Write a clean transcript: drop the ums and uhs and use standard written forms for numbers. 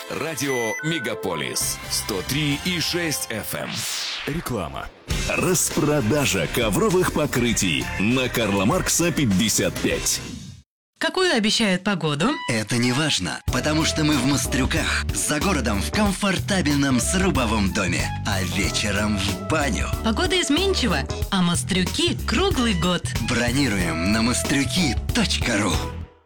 Радио Мегаполис 103,6 FM. Реклама. Распродажа ковровых покрытий на Карла Маркса 55. Какую обещают погоду? Это не важно, потому что мы в Мострюках, за городом в комфортабельном срубовом доме, а вечером в баню. Погода изменчива, а Мострюки круглый год. Бронируем на mostrюки.ru.